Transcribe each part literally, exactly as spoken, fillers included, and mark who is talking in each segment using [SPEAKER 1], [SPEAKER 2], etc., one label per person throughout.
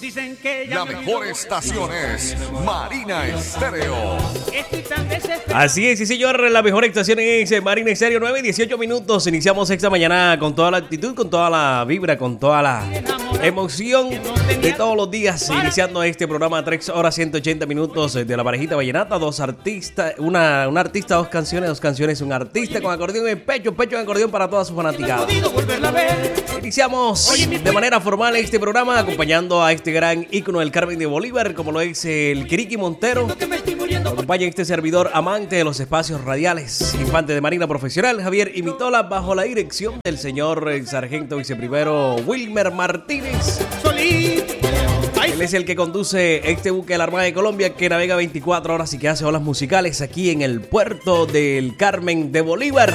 [SPEAKER 1] Dicen que
[SPEAKER 2] la mejor estación es Marina Estéreo.
[SPEAKER 3] Así es, sí señor, la mejor estación es Marina Estéreo. Nueve y dieciocho minutos. Iniciamos esta mañana con toda la actitud, con toda la vibra, con toda la emoción de todos los días. Iniciando este programa, tres horas ciento ochenta minutos de la parejita vallenata. Dos artistas, una, una artista, dos canciones, dos canciones, un artista con acordeón en pecho, pecho en acordeón para toda su fanaticada. Iniciamos de manera formal este programa acompañando a este gran ícono del Carmen de Bolívar, como lo es el Kiriky Montero. Acompaña este servidor amante de los espacios radiales, infante de Marina profesional, Javier Imitola, bajo la dirección del señor el sargento viceprimero Wilmer Martínez. Él es el que conduce este buque de la Armada de Colombia que navega veinticuatro horas y que hace olas musicales aquí en el puerto del Carmen de Bolívar.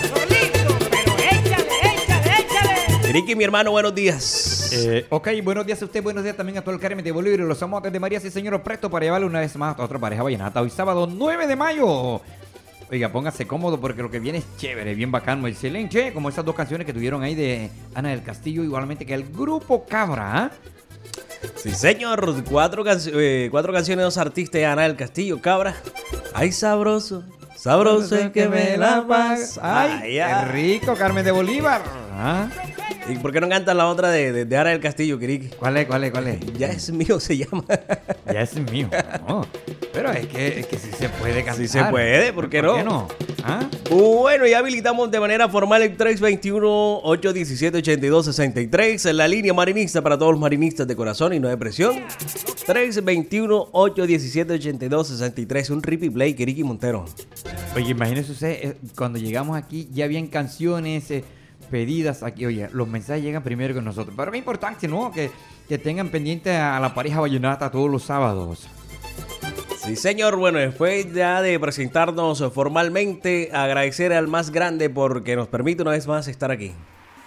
[SPEAKER 3] Kiriky, mi hermano, buenos días.
[SPEAKER 4] Eh, ok, buenos días a usted, buenos días también a todo el Carmen de Bolívar y los amantes de María, sí señor, presto para llevarle una vez más a otra pareja vallenata. Hoy sábado nueve de mayo. Oiga, póngase cómodo porque lo que viene es chévere, bien bacano, excelente, como esas dos canciones que tuvieron ahí de Ana del Castillo, igualmente que el Grupo Cabra, ¿eh?
[SPEAKER 3] Sí señor, cuatro, cancio- eh, cuatro canciones, dos artistas de Ana del Castillo, Cabra. Ay, sabroso, sabroso es que me la pagas.
[SPEAKER 4] Ay, qué rico, Carmen de Bolívar. ¿Ah?
[SPEAKER 3] ¿Y por qué no cantan la otra de, de, de Ana del Castillo, Kiriky?
[SPEAKER 4] ¿Cuál es, cuál es, cuál es?
[SPEAKER 3] Ya es mío, se llama.
[SPEAKER 4] Ya es mío, no. Pero es que, es que sí se puede cantar.
[SPEAKER 3] Sí se puede, ¿por qué no?
[SPEAKER 4] ¿Por qué no? ¿Ah?
[SPEAKER 3] Bueno, ya habilitamos de manera formal el tres dos uno, ocho uno siete, ocho dos seis tres, la línea marinista para todos los marinistas de corazón y no de presión. tres dos uno, ocho uno siete, ocho dos seis tres, un repeat play, Kiriky Montero.
[SPEAKER 4] Oye, imagínese usted, eh, cuando llegamos aquí ya habían canciones eh, pedidas aquí. Oye, los mensajes llegan primero que nosotros. Pero es importante, ¿no? Que, que tengan pendiente a la pareja vallenata todos los sábados.
[SPEAKER 3] Sí, señor. Bueno, después ya de presentarnos formalmente, agradecer al más grande porque nos permite una vez más estar aquí.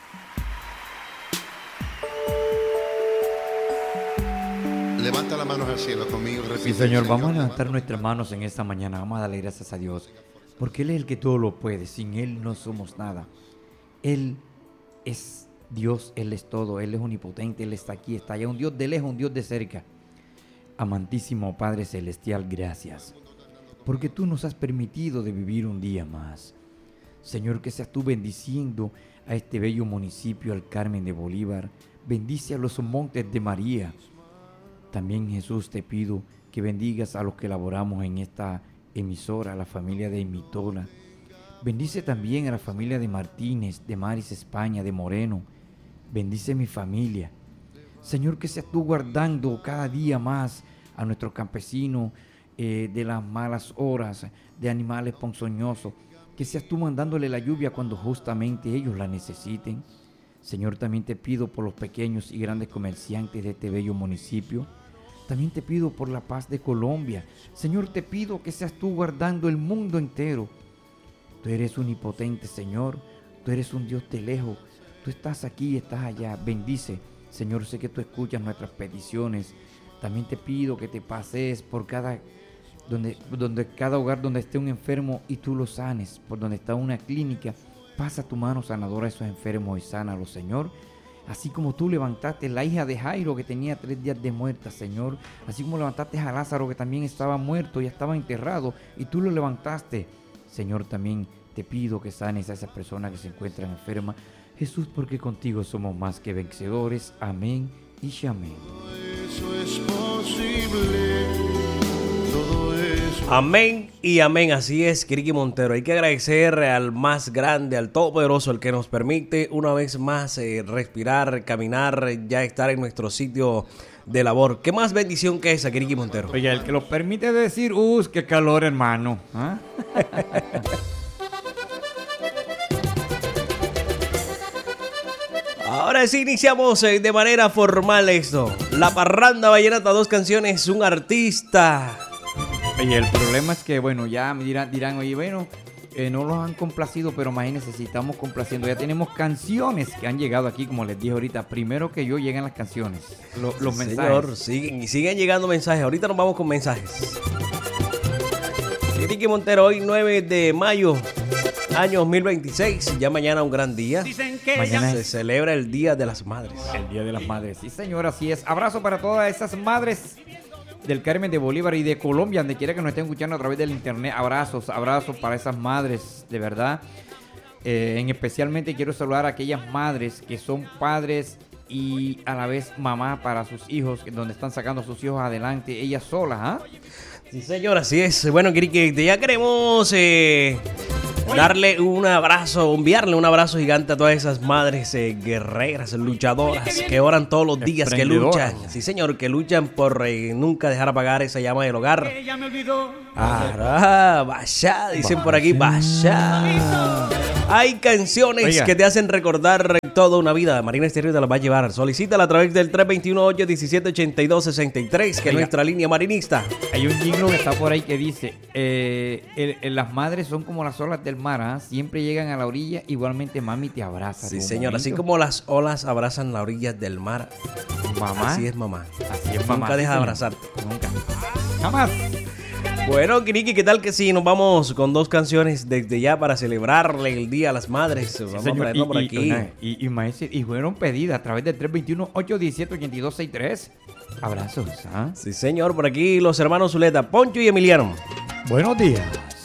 [SPEAKER 5] Levanta las manos al cielo conmigo.
[SPEAKER 4] Sí, Señor, vamos a levantar nuestras manos en esta mañana. Vamos a darle gracias a Dios. Porque Él es el que todo lo puede. Sin Él no somos nada. Él es Dios, Él es todo. Él es omnipotente, Él está aquí, está allá. Un Dios de lejos, un Dios de cerca. Amantísimo Padre Celestial, gracias. Porque tú nos has permitido de vivir un día más. Señor, que seas tú bendiciendo a este bello municipio, al Carmen de Bolívar. Bendice a los montes de María. También, Jesús, te pido que bendigas a los que laboramos en esta emisora, a la familia de Imitola. Bendice también a la familia de Martínez, de Maris España, de Moreno. Bendice mi familia. Señor, que seas tú guardando cada día más a nuestros campesinos eh, de las malas horas, de animales ponzoñosos. Que seas tú mandándole la lluvia cuando justamente ellos la necesiten. Señor, también te pido por los pequeños y grandes comerciantes de este bello municipio. También te pido por la paz de Colombia. Señor, te pido que seas tú guardando el mundo entero. Tú eres omnipotente, Señor. Tú eres un Dios de lejos. Tú estás aquí, estás allá. Bendice. Señor, sé que tú escuchas nuestras peticiones. También te pido que te pases por cada, donde, donde, cada hogar donde esté un enfermo y tú lo sanes. Por donde está una clínica, pasa tu mano sanadora a esos enfermos y sánalos, Señor. Así como tú levantaste la hija de Jairo que tenía tres días de muerta, Señor. Así como levantaste a Lázaro que también estaba muerto y estaba enterrado y tú lo levantaste. Señor, también te pido que sanes a esas personas que se encuentran enfermas. Jesús, porque contigo somos más que vencedores. Amén y amén.
[SPEAKER 5] Eso es posible. Todo eso.
[SPEAKER 3] Amén y amén, así es, Kiriky Montero. Hay que agradecer al más grande, al todopoderoso, el que nos permite una vez más eh, respirar, caminar, ya estar en nuestro sitio de labor. ¿Qué más bendición que esa, Kiriky Montero?
[SPEAKER 4] Oye, el que lo permite decir, ¡uh, qué calor, hermano! ¿Ah?
[SPEAKER 3] Ahora sí iniciamos eh, de manera formal esto. La parranda vallenata, dos canciones, un artista.
[SPEAKER 4] Oye, el problema es que, bueno, ya me dirán, dirán oye, bueno, eh, no los han complacido, pero imagínense si estamos complaciendo. Ya tenemos canciones que han llegado aquí, como les dije ahorita. Primero que yo llegan las canciones, lo, los
[SPEAKER 3] Sí,
[SPEAKER 4] mensajes.
[SPEAKER 3] señor, siguen y siguen llegando mensajes. Ahorita nos vamos con mensajes. Kiriky Montero, hoy nueve de mayo. año dos mil veintiséis. Ya mañana un gran día.
[SPEAKER 4] Mañana
[SPEAKER 3] Se
[SPEAKER 4] es
[SPEAKER 3] celebra el Día de las Madres.
[SPEAKER 4] el Día de las Madres. Sí, señor, así es. Abrazo para todas esas madres del Carmen de Bolívar y de Colombia, donde quiera que nos estén escuchando a través del internet. Abrazos, abrazos para esas madres, de verdad. Eh, en especialmente quiero saludar a aquellas madres que son padres y a la vez mamá para sus hijos, donde están sacando a sus hijos adelante, ellas solas, ¿ah?
[SPEAKER 3] Sí, señor, así es. Bueno, Kirique, ya queremos eh, darle un abrazo, enviarle un abrazo gigante a todas esas madres eh, guerreras, luchadoras, que oran todos los días, que luchan. Sí, señor, que luchan por eh, nunca dejar apagar esa llama del hogar. Ah, vaya, dicen por aquí, vaya. Hay canciones
[SPEAKER 4] Oiga.
[SPEAKER 3] que te hacen recordar toda una vida. Marina Estéreo te las va a llevar. Solicítala a través del tres dos uno, ocho uno siete, ocho dos seis tres, que es
[SPEAKER 4] Oiga.
[SPEAKER 3] nuestra línea marinista.
[SPEAKER 4] Hay un libro que está por ahí que dice, eh, el- el- las madres son como las olas del mar, ¿ah? Siempre llegan a la orilla, igualmente mami te abraza.
[SPEAKER 3] Sí,
[SPEAKER 4] en un
[SPEAKER 3] señor, así
[SPEAKER 4] momento.
[SPEAKER 3] como las olas abrazan las orillas del mar,
[SPEAKER 4] Mamá.
[SPEAKER 3] así es mamá.
[SPEAKER 4] Así es, mamá.
[SPEAKER 3] Nunca deja de
[SPEAKER 4] Sí,
[SPEAKER 3] abrazarte.
[SPEAKER 4] señor. Nunca. Jamás.
[SPEAKER 3] Bueno, Kiriki, ¿qué tal que sí? Nos vamos con dos canciones desde ya para celebrarle el Día a las Madres. Vamos a
[SPEAKER 4] Señor,
[SPEAKER 3] ponerlo por
[SPEAKER 4] y,
[SPEAKER 3] aquí.
[SPEAKER 4] y, y, y, maestro, y fueron pedidas a través del tres dos uno, ocho uno siete, ocho dos seis tres. Abrazos, ¿ah?
[SPEAKER 3] Sí, señor, por aquí los hermanos Zuleta, Poncho y Emiliano.
[SPEAKER 4] Buenos días.